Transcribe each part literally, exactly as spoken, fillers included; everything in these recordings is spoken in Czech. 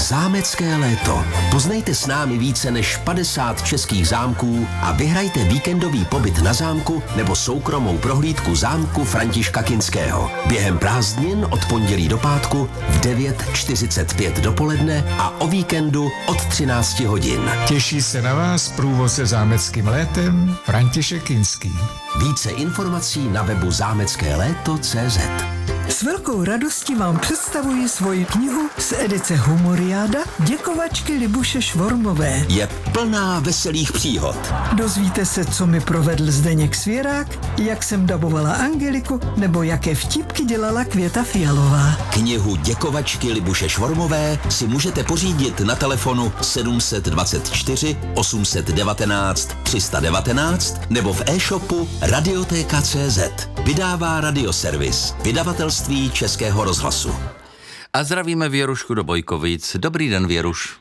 Zámecké léto. Poznejte s námi více než padesát českých zámků a vyhrajte víkendový pobyt na zámku nebo soukromou prohlídku zámku Františka Kinského. Během prázdnin od pondělí do pátku v devět čtyřicet pět dopoledne a o víkendu od třináct hodin. Těší se na vás průvodce zámeckým létem František Kinský. Více informací na webu zámecké léto tečka cé zet. S velkou radostí vám představuji svoji knihu z edice Humoriáda Děkovačky Libuše Švormové. Je plná veselých příhod. Dozvíte se, co mi provedl Zdeněk Svěrák, jak jsem dabovala Angeliku, nebo jaké vtipky dělala Květa Fialová. Knihu Děkovačky Libuše Švormové si můžete pořídit na telefonu sedm dva čtyři osm jedna devět tři jedna devět nebo v e-shopu radioteka tečka cé zet. Vydává Radioservis, vydavatelství Českého rozhlasu. A zdravíme Věrušku do Bojkovic. Dobrý den, Věruš.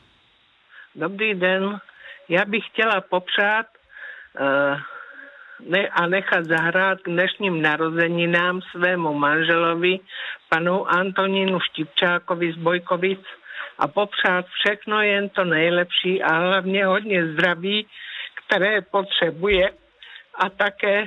Dobrý den. Já bych chtěla popřát uh, ne, a nechat zahrát k dnešním narozeninám svému manželovi, panu Antonínu Štipčákovi z Bojkovic a popřát všechno jen to nejlepší a hlavně hodně zdraví, které potřebuje a také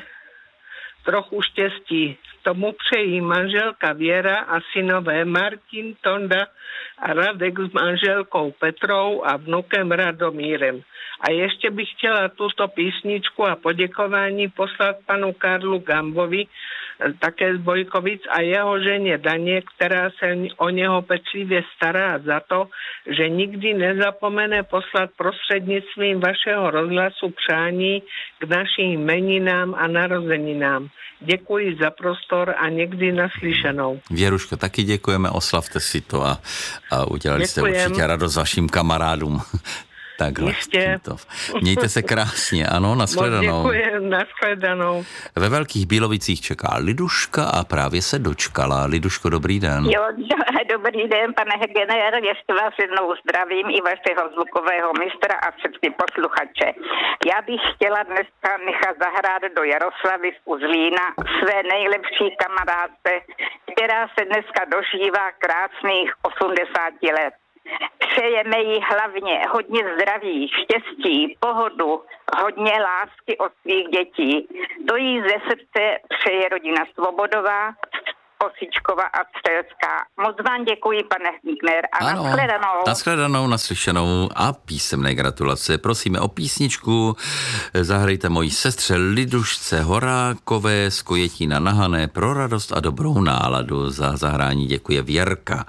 trochu štěstí. Tomu přejí manželka Věra a synové Martin, Tonda a Radek s manželkou Petrou a vnukem Radomírem. A ještě bych chtěla tuto písničku a poděkování poslat panu Karlu Gambovi, také z Bojkovic, a jeho ženě Daně, která se o něho pečlivě stará za to, že nikdy nezapomene poslat prostřednictvím vašeho rozhlasu přání k našim jmeninám a narozeninám. Děkuji za prostor a někdy naslyšenou. Věruško, taky děkujeme, oslavte si to a, a udělali Děkujem. jste určitě radost vašim kamarádům. Takhle. Jistě. Mějte se krásně, ano, nashledanou. Děkuji, nashledanou. Ve Velkých Bílovicích čeká Liduška a právě se dočkala. Liduško, dobrý den. Jo, dobrý den, pane Hegener, ještě vás jednou zdravím i vašeho zvukového mistra a všechny posluchače. Já bych chtěla dneska nechat zahrát do Jaroslavy z Uzlína své nejlepší kamarádce, která se dneska dožívá krásných osmdesáti let. Přejeme jí hlavně hodně zdraví, štěstí, pohodu, hodně lásky od svých dětí. To jí ze srdce přeje rodina Svobodová, Osičkova a Střelská. Moc vám děkuji, pane Hegner, a ano, nashledanou. Nashledanou, naslyšenou a písemné gratulace. Prosíme o písničku. Zahrajte mojí sestře Lidušce Horákové z Kojetína na Hané pro radost a dobrou náladu. Za zahrání děkuje Věrka.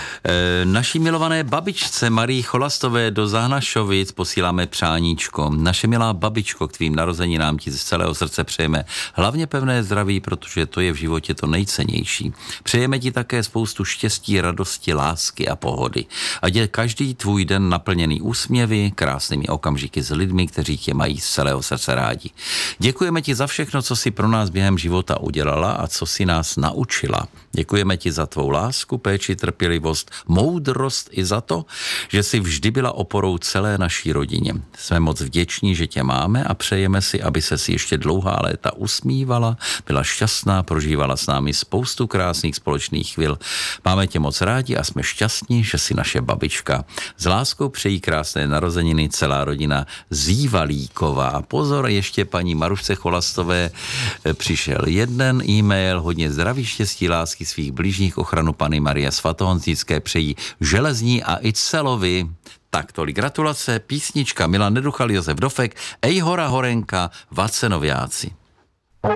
E, naší milované babičce Marii Cholastové do Zahnašovic posíláme přáníčko. Naše milá babičko, k tvým narozeninám ti z celého srdce přejeme hlavně pevné zdraví, protože to je v životě to nejcennější. Přejeme ti také spoustu štěstí, radosti, lásky a pohody. Ať je každý tvůj den naplněný úsměvy, krásnými okamžiky s lidmi, kteří tě mají z celého srdce rádi. Děkujeme ti za všechno, co jsi pro nás během života udělala a co si nás naučila. Děkujeme ti za tvou lásku, péči, trpělivost, moudrost i za to, že jsi vždy byla oporou celé naší rodině. Jsme moc vděční, že tě máme a přejeme si, aby ses ještě dlouhá léta usmívala, byla šťastná, prožívala s námi spoustu krásných společných chvil. Máme tě moc rádi a jsme šťastní, že jsi naše babička. S láskou přejí krásné narozeniny celá rodina Zívalíková. Pozor, ještě paní Marušce Cholastové přišel jeden e-mail, hodně zdraví, štěstí, lásky svých blížních, ochranu Panny Marie Svatohonzické přejí Železní a Icelovi. Tak tolik gratulace, písnička Milan Neduchal, Josef Dofek, Ej hora horenka, Vacenoviáci.